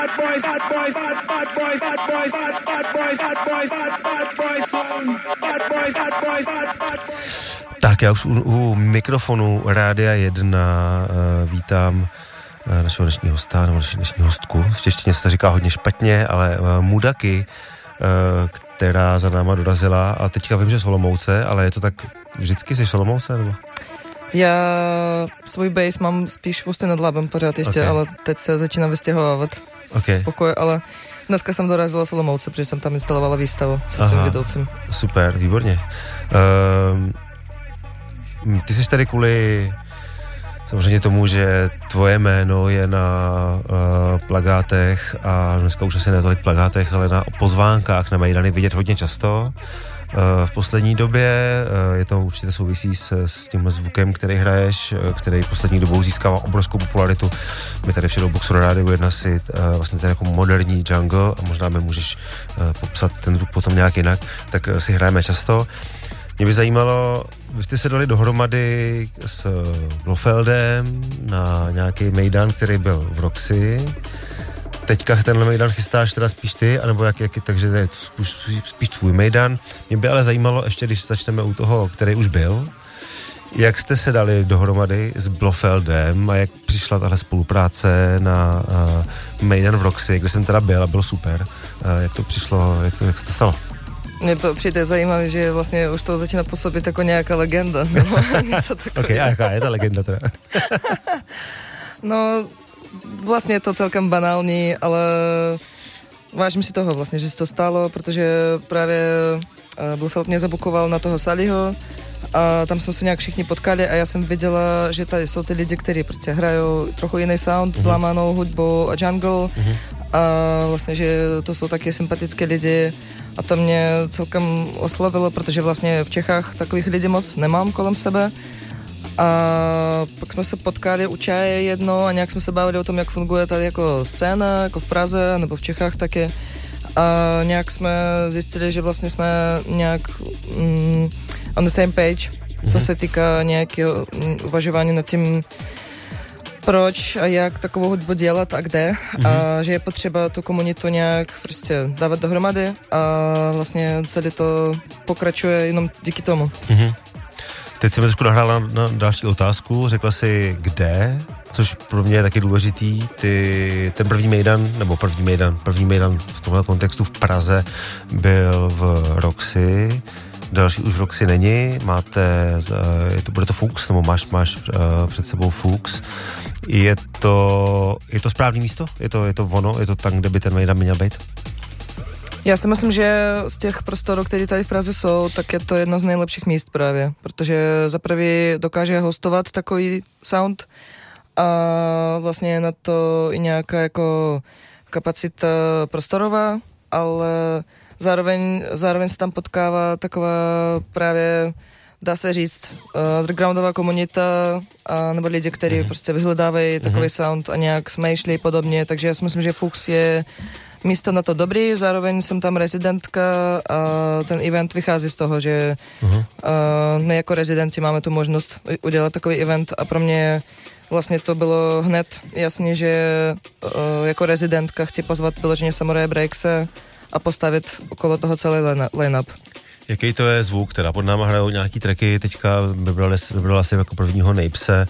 Tak já už u mikrofonu Rádia 1 vítám našeho dnešního hosta, nebo dnešní hostku. V češtině se to říká hodně špatně, ale Mudaki, která za náma dorazila, a teďka vím, že z Olomouce, ale je to tak vždycky, jsi z Olomouce, nebo? Já svůj base mám spíš v Ústí nad Labem pořád ještě, okay. Ale teď se začínám vystěhovávat z pokoje, ale dneska jsem dorazila z Olomouce, protože jsem tam instalovala výstavu se svým vedoucím. Super, výborně. Ty jsi tady kvůli samozřejmě tomu, že tvoje jméno je na plakátech a dneska už asi ne tolik plakátech, ale na pozvánkách na Mejdany vidět hodně často. V poslední době je to určitě souvisí s tím zvukem, který hraješ, který poslední dobou získává obrovskou popularitu. My tady v Shadowboxu na Rádiu 1 si vlastně ten jako moderní jungle, a možná mi můžeš popsat ten zvuk potom nějak jinak, tak si hrajeme často. Mě by zajímalo, vy jste se dali dohromady s Blofeldem na nějaký mejdan, který byl v Roxy. Teďka tenhle mejdan chystáš teda spíš ty, anebo takže to je spíš tvůj mejdan. Mě by ale zajímalo, ještě když začneme u toho, který už byl, jak jste se dali dohromady s Blofeldem a jak přišla tahle spolupráce na mejdan v Roxy, kde jsem teda byl a byl super. Jak to přišlo, jak se to stalo? Mně přijde zajímavé, že vlastně už to začíná působit jako nějaká legenda. Nebo něco takového. Ok, a jaká je ta legenda teda? No, vlastně je to celkem banální, ale vážím si toho vlastně, že se to stalo, protože právě Blofeld mě zabukoval na toho Sallyho a tam jsme se nějak všichni potkali a já jsem viděla, že tady jsou ty lidi, kteří prostě hrajou trochu jiný sound, zlámanou hudbu a jungle a vlastně, že to jsou taky sympatické lidi. A to mě celkem oslovilo, protože vlastně v Čechách takových lidí moc nemám kolem sebe. A pak jsme se potkali u čaje jedno a nějak jsme se bavili o tom, jak funguje tady jako scéna, jako v Praze nebo v Čechách taky. A nějak jsme zjistili, že vlastně jsme nějak on the same page, co se týká nějakého uvažování nad tím, proč a jak takovou hudbu dělat a kde a že je potřeba tu komunitu nějak prostě dávat dohromady a vlastně celé to pokračuje jenom díky tomu. Teď jsem trošku nahrála na další otázku, řekla si kde, což pro mě je taky důležitý, ten první mejdan v tomhle kontextu v Praze byl v Roxy, další už v Roxy není, bude to Fux, nebo máš před sebou Fux. Je to správný místo? Je to ono? Je to tam, kde by ten mejdan měl být? Já si myslím, že z těch prostorů, které tady v Praze jsou, tak je to jedno z nejlepších míst právě, protože za prvý dokáže hostovat takový sound a vlastně na to i nějaká jako kapacita prostorová, ale zároveň se tam potkává taková právě, dá se říct, undergroundová komunita nebo lidi, kteří prostě vyhledávají takový sound a nějak smýšlí podobně, takže já si myslím, že Fux je místo na to dobrý, zároveň jsem tam rezidentka a ten event vychází z toho, že my jako rezidenti máme tu možnost udělat takový event a pro mě vlastně to bylo hned jasně, že jako rezidentka chci pozvat vyloženě Samurai Breakse a postavit okolo toho celý line-up. Jaký to je zvuk? Teda pod náma hrajou nějaký tracky, teďka vybrala si jako prvního Napse.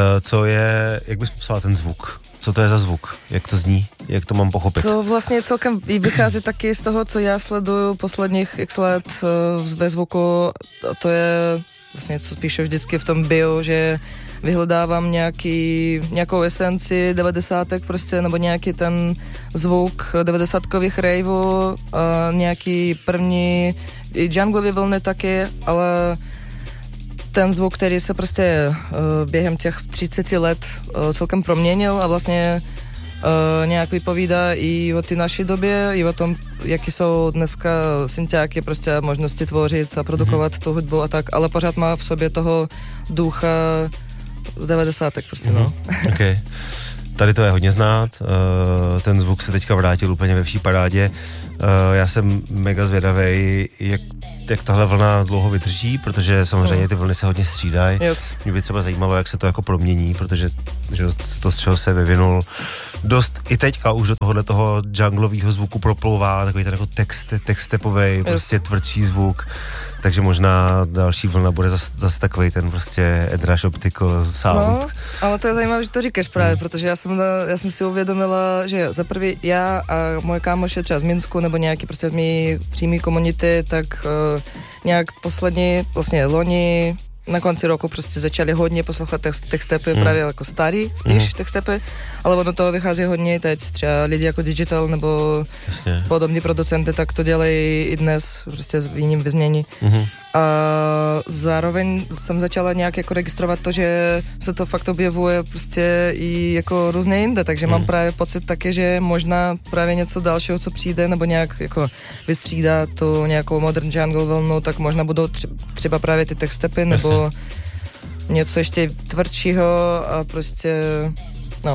Jak bys popsala ten zvuk? Co to je za zvuk? Jak to zní? Jak to mám pochopit? To vlastně celkem vychází taky z toho, co já sleduju posledních x let ve zvuku. A to je vlastně, co píšu vždycky v tom bio, že vyhledávám nějakou esenci 90. prostě, nebo nějaký ten zvuk 90-kových raveů, nějaký první junglový vlny taky, ale ten zvuk, který se prostě během těch 30 let celkem proměnil a vlastně nějak vypovídá i o té naší době, i o tom, jaký jsou dneska synťáky, prostě možnosti tvořit a produkovat tu hudbu a tak, ale pořád má v sobě toho ducha z 90. prostě, no. Okay. Tady to je hodně znát, ten zvuk se teďka vrátil úplně ve vší parádě. Já jsem mega zvědavej, jak tahle vlna dlouho vydrží, protože samozřejmě ty vlny se hodně střídají. Yes. Mě by třeba zajímalo, jak se to jako promění, protože že to, z čeho se vyvinul dost i teďka už do toho junglového zvuku proplouvá takový ten jako textepovej, prostě tvrdší zvuk. Takže možná další vlna bude zase takový ten prostě Edrush Optical sound. No, ale to je zajímavé, že to říkáš právě, protože já jsem si uvědomila, že za prvý já a moje kámoše třeba z Minsku nebo nějaký prostě od mý přímý komunity, tak nějak poslední, vlastně loni, na konci roku prostě začali hodně poslouchat textepy, právě jako starý spíš textepy, ale ono toho vychází hodně teď, třeba lidi jako Digital nebo podobní producenty, tak to dělají i dnes prostě v jiném vyznění. A zároveň jsem začala nějak jako registrovat to, že se to fakt objevuje prostě i jako různě jinde, takže mám právě pocit taky, že možná právě něco dalšího, co přijde, nebo nějak jako vystřídá tu nějakou modern jungle vlnu, tak možná budou třeba právě ty textepy, nebo něco ještě tvrdšího a prostě, no.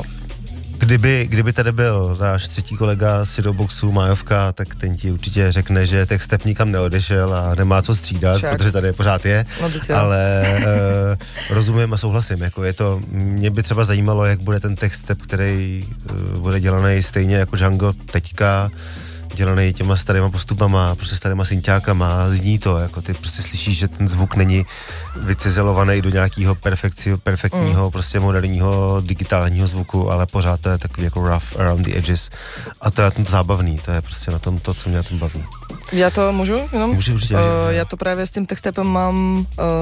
Kdyby tady byl náš třetí kolega z Shadowboxu, Májovka, tak ten ti určitě řekne, že textep nikam neodešel a nemá co střídat, protože tady pořád je, ale rozumím a souhlasím, jako je to, mě by třeba zajímalo, jak bude ten textep, který bude dělaný stejně jako Jungle teďka, dělaný těma starýma postupama, prostě starýma synťákama, zní to, jako ty prostě slyšíš, že ten zvuk není vycizelovaný do nějakého perfektního, prostě moderního digitálního zvuku, ale pořád to je takový jako rough around the edges a to je to zábavný, to je prostě na tom to, co mě na tom baví. Já to můžu? Můžu určitě. Já to právě s tím textepem mám...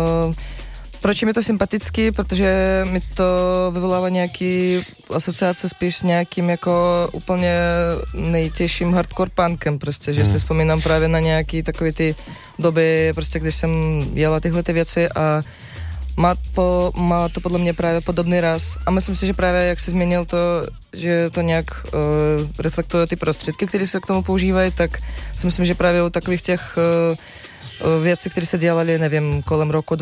Proč je mi to sympatický? Protože mi to vyvolává nějaký asociace spíš s nějakým jako úplně nejtěžším hardcore punkem prostě, že si vzpomínám právě na nějaký takový ty doby, prostě když jsem jela tyhle ty věci a má to podle mě právě podobný raz a myslím si, že právě jak jsi změnil to, že to nějak reflektuje ty prostředky, které se k tomu používají, tak si myslím, že právě u takových těch věci, které se dělaly, nevím, kolem roku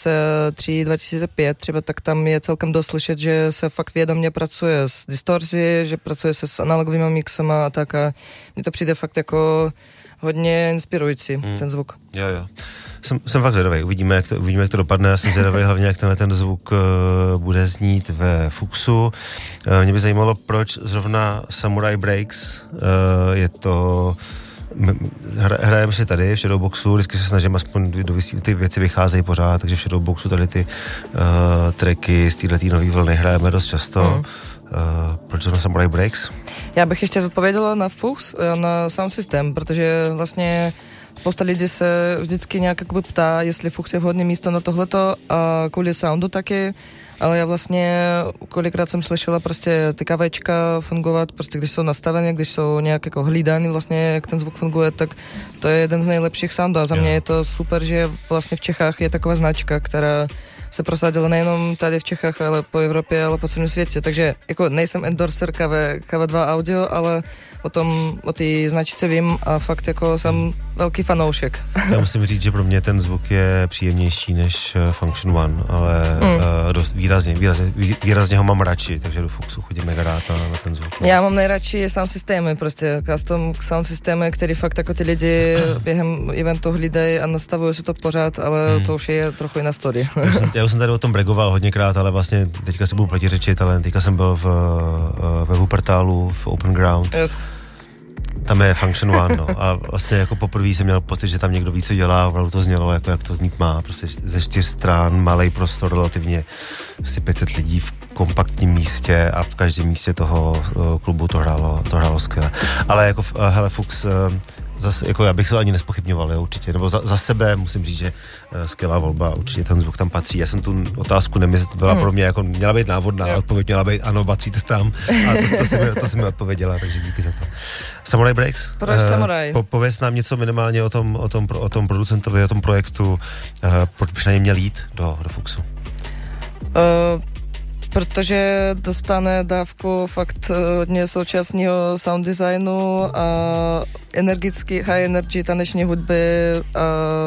2003-2005 třeba, tak tam je celkem dost slyšet, že se fakt vědomě pracuje s distorzí, že pracuje se s analogovými mixama a tak a mně to přijde fakt jako hodně inspirující, ten zvuk. Jo. Jsem fakt zvědavý, uvidíme, jak to dopadne, já jsem zvědavý hlavně, jak ten zvuk bude znít ve Fuchsu. Mě by zajímalo, proč zrovna Samurai Breaks je to... Hrajeme si tady v Shadowboxu, vždycky se snažím aspoň ty věci vycházejí pořád, takže v Shadowboxu tady ty tracky z této nový vlny hrajeme dost často. Proč na Samurai Breaks? Já bych ještě zodpověděla na Fuchs, na sound systém, protože vlastně spousta lidí se vždycky nějak jakoby ptá, jestli Fuchs je vhodné místo na tohleto a kvůli soundu taky, ale já vlastně kolikrát jsem slyšela prostě ty kavečka fungovat, prostě když jsou nastavené, když jsou nějak jako hlídány vlastně, jak ten zvuk funguje, tak to je jeden z nejlepších soundů a za mě je to super, že vlastně v Čechách je taková značka, která se prosadila nejenom tady v Čechách, ale po Evropě, ale po celém světě. Takže jako nejsem endorser KV2 Audio, ale o té značce vím a fakt jako jsem velký fanoušek. Já musím říct, že pro mě ten zvuk je příjemnější než Function One, ale dost výrazně ho mám radši, takže do Fuchsu chodím mega rád na ten zvuk. Já mám nejradši sound systémy, prostě custom sound systémy, který fakt jako ty lidi během eventu hlídají a nastavují se to pořád, ale to už je trochu jiná story. Já už jsem tady o tom bregoval hodněkrát, ale vlastně teďka si budu protiřečit, ale teďka jsem byl ve Wuppertalu, v Open Ground. Yes. Tam je Function One, no. A vlastně jako poprvé jsem měl pocit, že tam někdo ví, co dělá, opravdu to znělo, jako jak to znít má. Prostě ze 4 stran, malej prostor relativně, prostě 500 lidí v kompaktním místě a v každém místě toho klubu to hrálo skvěle. Ale jako, hele, Fuchs, zase, jako já bych se ani nespochybňoval, jo, určitě, nebo za sebe musím říct, že skvělá volba, určitě ten zvuk tam patří. Já jsem tu otázku nemyslel, byla pro mě jako, měla být návodná, odpověď měla být ano, patří to tam a to si mi odpověděla, takže díky za to. Samurai Breaks? Proč Samurai? Pověz nám něco minimálně o tom producentovi, o tom projektu, proč bych na něj měl jít do Fuchsu? Protože dostane dávku fakt hodně současného sound designu a energický, high energy taneční hudby a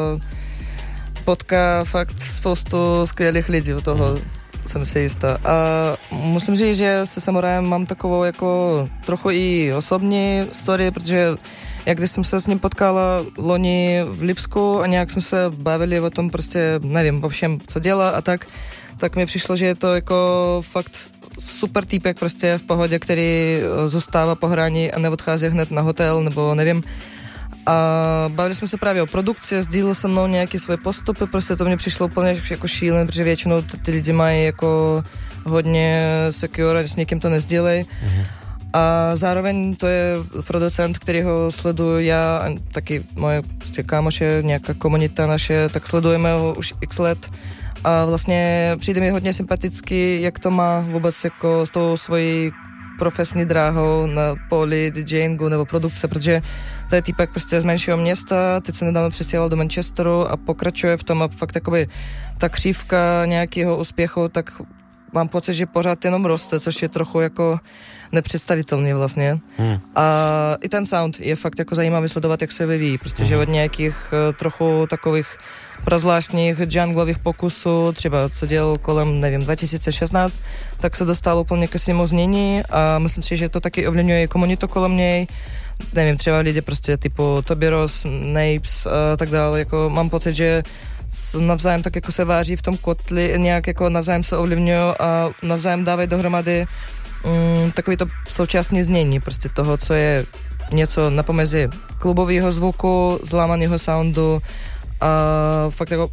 potká fakt spoustu skvělých lidí u toho, jsem si jistá. A musím říct, že se Samurajem mám takovou jako trochu i osobní story, protože jak když jsem se s ním potkala loni v Lipsku a nějak jsme se bavili o tom prostě, nevím, o všem, co dělá a tak mi přišlo, že je to jako fakt super týpek prostě v pohodě, který zůstává po hraní a neodchází hned na hotel, nebo nevím. A bavili jsme se právě o produkci, sdílel se mnou nějaké svoje postupy, prostě to mně přišlo úplně jako šílené, protože většinou ty lidi mají jako hodně secure, s někým to nezdílej. A zároveň to je producent, kterýho sleduju já a taky moje kámoše, nějaká komunita naše, tak sledujeme ho už x let. A vlastně přijde mi hodně sympatický, jak to má vůbec jako s tou svojí profesní dráhou na poli DJingu nebo produkce, protože to je týpek prostě z menšího města, teď se nedávno přestěhoval do Manchesteru a pokračuje v tom a fakt jakoby ta křívka nějakého úspěchu, tak mám pocit, že pořád jenom roste, což je trochu jako nepředstavitelný vlastně. A i ten sound je fakt jako zajímavý sledovat, jak se vyvíjí, prostě, že od nějakých trochu takových prazvláštních junglových pokusů, třeba co dělal kolem, nevím, 2016, tak se dostal úplně ke svému znění a myslím si, že to taky ovlivňuje komunitu kolem něj. Nevím, třeba lidi prostě typu Toby Ross, Napes a tak dále, jako mám pocit, že navzájem tak jako se váří v tom kotli, nějak jako navzájem se ovlivňují a navzájem dávají dohromady takový to současné znění prostě toho, co je něco na pomezi klubového zvuku, zlámaného soundu a fakt jako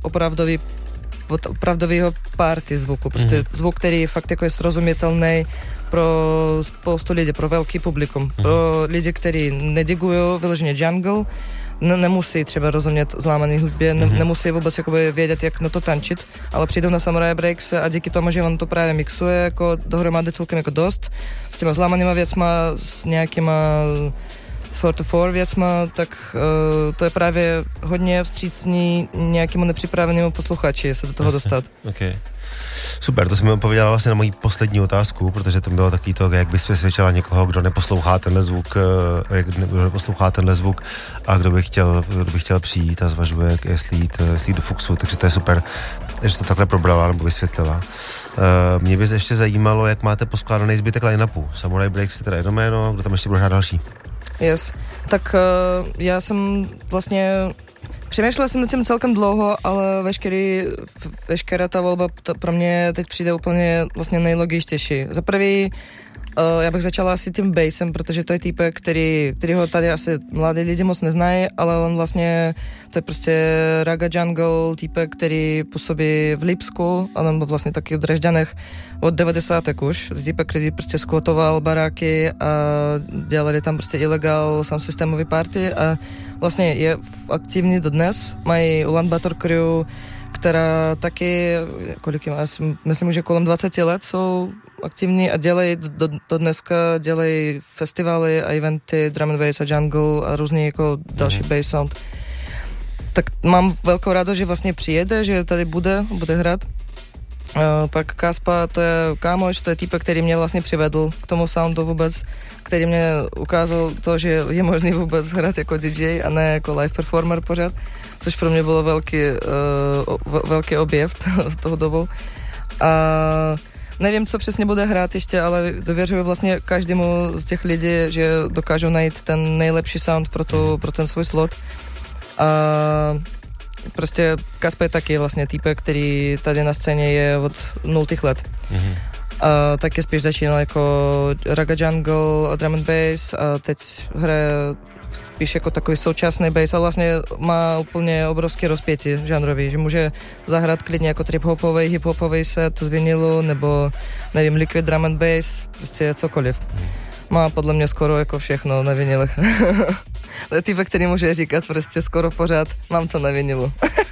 opravdového party zvuku, prostě zvuk, který fakt jako je srozumitelný pro spoustu lidí, pro velký publikum, pro lidi, kteří nedigují vyloženě jungle, nemusí třeba rozumět zlámaný hudbě, nemusí vůbec jakoby vědět, jak na to tančit, ale přijdou na Samurai Breaks a díky tomu, že on to právě mixuje jako dohromady celkem jako dost, s těma zlámanýma věcma, s nějakýma 4-4 věcma, tak to je právě hodně vstřícný nějakému nepřipravenému posluchači se do toho dostat. Okay. Super, to jsem mi odpověděla vlastně na moji poslední otázku, protože to bylo takový to, jak bys přesvědčila někoho, kdo neposlouchá tenhle zvuk a kdo by chtěl přijít a zvažuje, jestli jít do Fuxu, takže to je super, že to takhle probrala nebo vysvětlila. Mě by ještě zajímalo, jak máte poskládaný zbytek line-upu. Samurai Breaks je teda jedno jméno, kdo tam ještě bude hrát další? Yes, tak já jsem vlastně přemýšlela jsem nad tím celkem dlouho, ale veškerá ta volba pro mě teď přijde úplně vlastně nejlogičtější. Za prvý, já bych začala asi tím bassem, protože to je týpek, kterýho tady asi mladí lidi moc neznají, ale on vlastně, to je prostě raga jungle týpek, který působí v Lipsku, a on byl vlastně taky v Drážďanech od 90. už. Týpek, který prostě skvotoval baráky a dělali tam prostě ilegál sound systémový party a vlastně je aktivní dodnes. Mají Ulaanbaatar crew, která taky, kolik jim, myslím, že kolem 20 let jsou aktivní a dělají do dneska dělají festivaly a eventy, drum and bass a jungle a různý jako další bass sound. Tak mám velkou radost, že vlastně přijede, že tady bude hrát. Pak Kaspa, to je kámoš, to je týpek, který mě vlastně přivedl k tomu soundu vůbec, který mě ukázal to, že je možný vůbec hrát jako DJ a ne jako live performer pořád, což pro mě bylo velký objev toho dobu. A nevím, co přesně bude hrát ještě, ale dověřuji vlastně každému z těch lidí, že dokážou najít ten nejlepší sound pro ten svůj slot. A prostě Kasper je taky vlastně týpek, který tady na scéně je od 0 let. A taky spíš začínal jako raga jungle a drum and bass a teď hraje spíš jako takový současný bass a vlastně má úplně obrovský rozpětí žánrový, že může zahrát klidně jako trip-hopový, hip-hopový set z vinilu nebo nevím, liquid drum and bass, prostě cokoliv. Má podle mě skoro jako všechno na vinilech. To je týpek, který může říkat prostě skoro pořád, mám to na vinilu.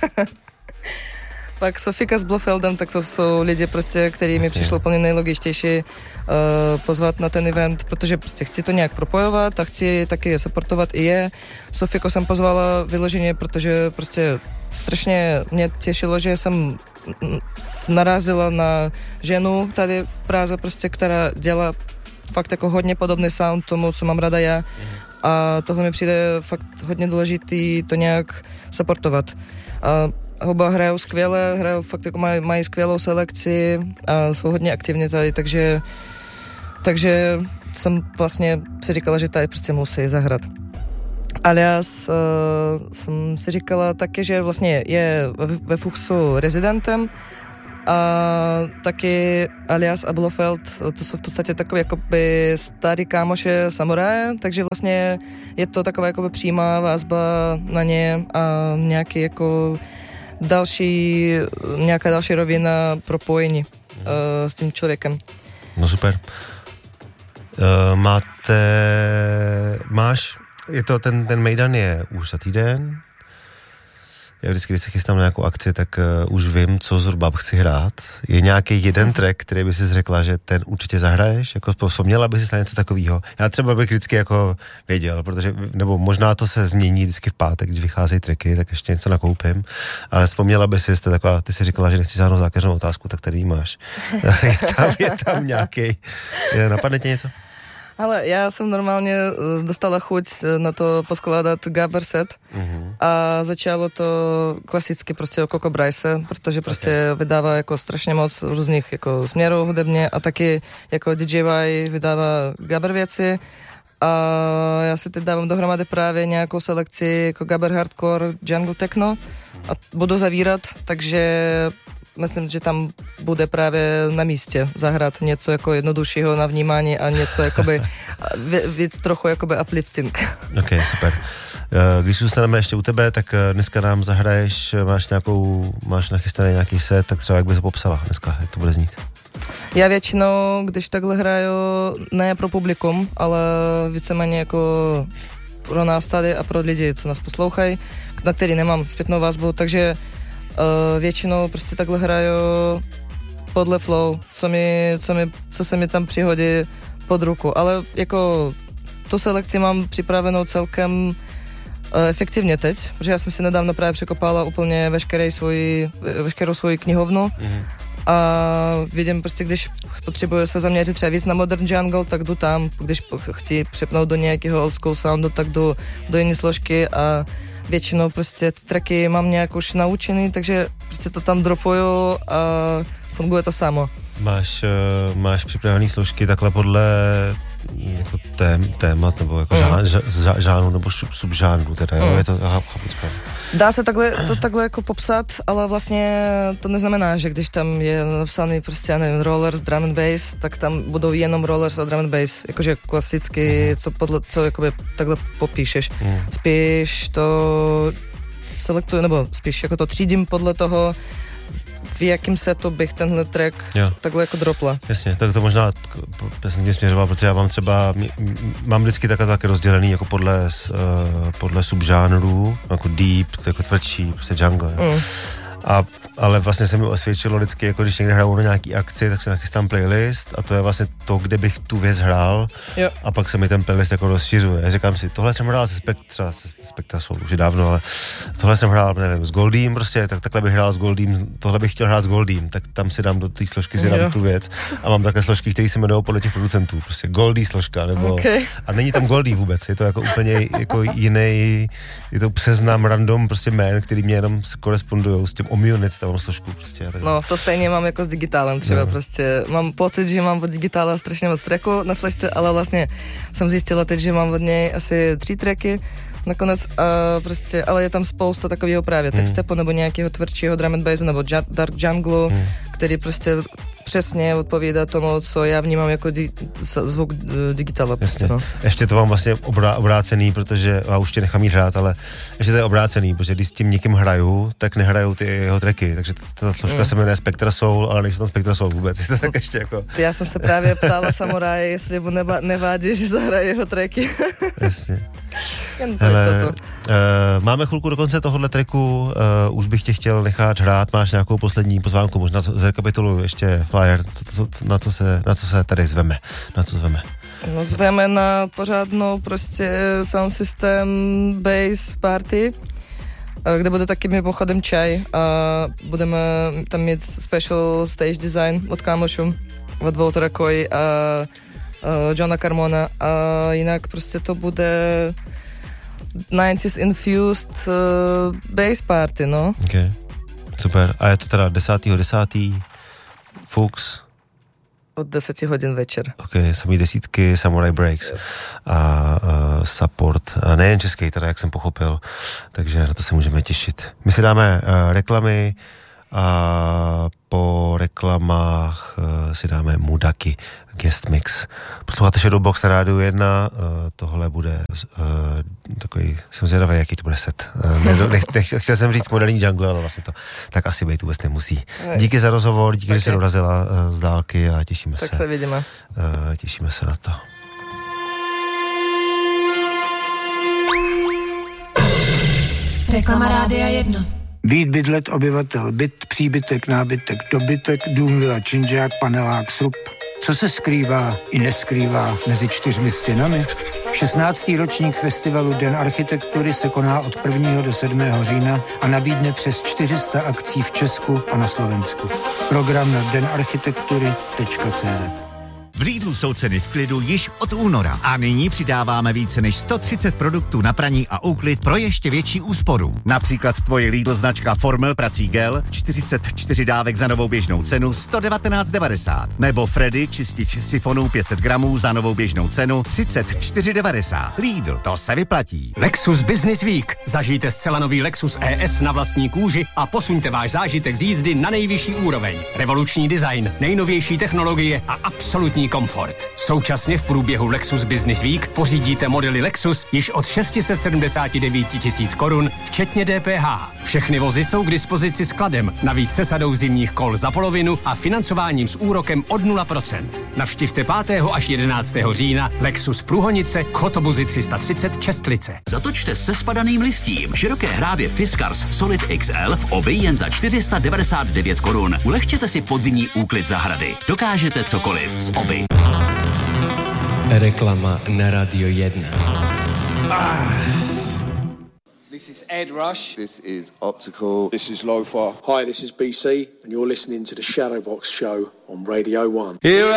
Pak Sofika s Blofeldem, tak to jsou lidi prostě, který mi přišlo úplně nejlogičtější pozvat na ten event, protože prostě chci to nějak propojovat a chci taky je supportovat i je. Sofiko jsem pozvala vyloženě, protože prostě strašně mě těšilo, že jsem narazila na ženu tady v Praze, prostě, která dělá fakt jako hodně podobný sound tomu, co mám ráda já. A tohle mi přijde fakt hodně důležitý to nějak supportovat. A oba hrajou skvěle, fakt jako mají skvělou selekci a jsou hodně aktivní tady, takže jsem vlastně si říkala, že tady prostě musí zahrát. Alias jsem si říkala taky, že vlastně je ve Fuchsu rezidentem A taky Alias a Blofeld, to jsou v podstatě takové jakoby starý kámoše samuraje, takže vlastně je to taková jakoby přímá vazba na ně a nějaký jako nějaká další rovina propojení s tím člověkem. No super. Je to ten mejdan je už za týden. Já vždycky, když se chystám na nějakou akci, tak už vím, co zhruba chci hrát. Je nějaký jeden track, který by si řekla, že ten určitě zahraješ? Jako vzpomněla by si na něco takového? Já třeba bych vždycky jako věděl, nebo možná to se změní vždycky v pátek, když vycházejí tracky, tak ještě něco nakoupím. Ale vzpomněla by si, ty si říkala, že nechci žádnou zákeřnou otázku, tak tady ji máš. je tam nějaký. Napadne tě něco? Ale já jsem normálně dostala chuť na to poskládat Gabber set a začalo to klasicky prostě o Coco Bryce, protože prostě vydává jako strašně moc různých jako směrů hudebně a taky jako DJY vydává Gabber věci a já si teď dávám dohromady právě nějakou selekci jako Gabber Hardcore, Jungle Techno a budu zavírat, takže myslím, že tam bude právě na místě zahrát něco jako jednoduššího na vnímání a něco jakoby víc trochu jakoby uplifting. Ok, super. Když zůstaneme ještě u tebe, tak dneska nám zahraješ, máš nachystaný nějaký set, tak třeba jak bys ho popsala dneska, jak to bude znít? Já většinou, když takhle hraju, ne pro publikum, ale víceméně jako pro nás tady a pro lidi, co nás poslouchají, na který nemám zpětnou vazbu, takže většinou prostě takhle hraju podle flow, co se mi tam přihodí pod ruku, ale jako tu selekci mám připravenou celkem efektivně teď, protože já jsem si nedávno právě překopala úplně veškerou svoji knihovnu a vidím prostě, když potřebuju se zaměřit třeba víc na modern jungle, tak jdu tam, když chci přepnout do nějakého old school soundu, tak jdu do jiné složky a většinou prostě ty tracky mám nějak už naučený, takže prostě to tam dropuju a funguje to samo. Máš připravený složky takhle podle jako témat nebo jako žánru nebo subžánru, teda jo? Je to Dá se takhle jako popsat, ale vlastně to neznamená, že když tam je napsaný prostě, já nevím, rollers, drum and bass, tak tam budou jenom rollers a drum and bass, jakože klasicky, co jakoby takhle popíšeš. Spíš to selektuju, nebo spíš jako to třídím podle toho, v jakým setu bych tenhle track takhle jako dropla. Jasně, tak to možná jsem tím směřoval, protože já mám vždycky takhle taky rozdělený jako podle subžánrů, jako deep, jako tvrdší, prostě jungle. Ale vlastně se mi osvědčilo vždycky, jako když někde hraju na nějaký akci, tak se nachystám playlist a to je vlastně to, kde bych tu věc hrál a pak se mi ten playlist jako rozšiřuje. Říkám si, tohle jsem hrál se Spectra jsou už dávno, ale tohle jsem hrál, nevím, s Goldím prostě, tak takhle bych hrál s Goldím, tohle bych chtěl hrát s Goldím, tak tam si dám do té složky, si dám tu věc a mám takhle složky, které se jmenují podle těch producentů, prostě Goldí složka, nebo a není tam Goldí vůbec, je to jako úplně jako jiný, je to přeznám random prostě jmén, který mě jenom korespondujou s tím Omionit, tam mám složku prostě. No, to stejně mám jako s digitálem třeba prostě. Mám pocit, že mám od digitála strašně moc tracků na flešce, ale vlastně jsem zjistila teď, že mám od něj asi 3 tracky nakonec a prostě, ale je tam spousta takového právě techstepu nebo nějakého tvrdšího drum and bassu nebo dark jungle, který prostě přesně odpovídá tomu, co já vnímám jako zvuk digitála. Prostě, no. Ještě to mám vlastně obrácený, protože já už tě nechám jít hrát, ale ještě to je obrácený, protože když s tím někým hraju, tak nehraju ty jeho tracky, takže ta složka se jmenuje Spectra Soul, ale nejsou tam Spectra Soul vůbec, je to tak ještě jako... Já jsem se právě ptala Samuraje, jestli mu nevádí, že zahraje jeho tracky. Jasně. Máme chvilku do konce tohohle tracku, už bych tě chtěl nechat hrát, máš nějakou poslední pozvánku, možná zrekapituluji ještě flyer, na co se tady zveme, No zveme na pořádnou prostě sound system bass party, kde bude taky mimochodem čaj a budeme tam mít special stage design od kámošů od Waltera Rakoy a Johna Carmona a jinak prostě to bude 90s infused bass party, no. Okay. Super. A je to teda 10.10. Fux? Od 10 hodin večer. Ok, samý desítky, Samurai Breaks a support. A nejen český, teda jak jsem pochopil, takže na to se můžeme těšit. My si dáme reklamy a po reklamách si dáme Mudaki Guest Mix. Posloucháte Shadowbox na Rádiu 1, tohle bude takový, jsem zvědavý, jaký to bude set. Chtěl jsem říct moderní jungle, ale vlastně to tak asi být vůbec nemusí. Díky za rozhovor, díky, že jsi dorazila z dálky a těšíme se. Tak se vidíme. Těšíme se na to. Reklama Rádia 1. Být, bydlet, obyvatel, byt, příbytek, nábytek, dobytek, dům, vila, činžák, panelák, srub. Co se skrývá i neskrývá mezi 4 stěnami? 16. ročník festivalu Den architektury se koná od 1. do 7. října a nabídne přes 400 akcí v Česku a na Slovensku. Program na denarchitektury.cz. V Lidlu jsou ceny v klidu již od února a nyní přidáváme více než 130 produktů na praní a úklid pro ještě větší úsporu. Například tvoje Lidl značka Formel prací gel 44 dávek za novou běžnou cenu 119,90 nebo Freddy čistič sifonů 500 gramů za novou běžnou cenu 34,90. Lidl, to se vyplatí. Lexus Business Week. Zažijte zcela nový Lexus ES na vlastní kůži a posuňte váš zážitek z jízdy na nejvyšší úroveň. Revoluční design, nejnovější technologie a absolutní komfort. Současně v průběhu Lexus Business Week pořídíte modely Lexus již od 679 000 korun, včetně DPH. Všechny vozy jsou k dispozici skladem, navíc se sadou zimních kol za polovinu a financováním s úrokem od 0%. Navštivte 5. až 11. října Lexus Průhonice, Chotobuzy 330 Čestlice. Zatočte se spadaným listím. Široké hrábě Fiskars Solid XL v obi jen za 499 korun. Ulehčete si podzimní úklid zahrady. Dokážete cokoliv z oby. Reklama na Radio 1. This is Ed Rush. This is Optical. This is Lofa. Hi, this is BC, and you're listening to the Shadowbox Show on Radio 1. Here